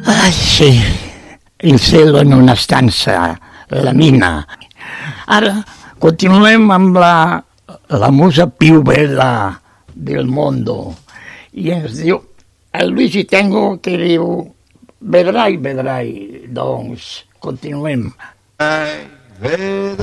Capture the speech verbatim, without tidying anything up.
Ah, sì, il cielo in una stanza, la mina. Ara continuem amb la, la musa più bella del mondo. I ens diu, el Luigi Tengo, que diu, vedrai, vedrai. Doncs continuem. Vedrai,